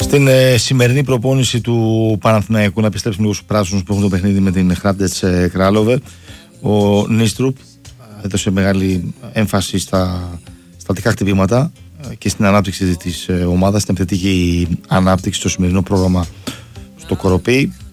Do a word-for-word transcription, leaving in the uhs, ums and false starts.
Στην ε, σημερινή προπόνηση του Παναθηναϊκού, να επιστρέψουμε λίγο στους πράσινους που έχουν το παιχνίδι με την Hrabtec Králové, ο Νίστρουπ έδωσε μεγάλη έμφαση στα στατικά χτυπήματα και στην ανάπτυξη της ομάδας, στην επιθετική ανάπτυξη στο σημερινό πρόγραμμα στο Κοροπή.